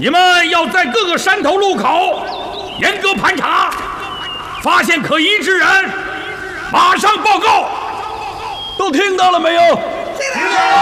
你们要在各个山头路口严格盘查，发现可疑之人，马上报告。 都听到了没有？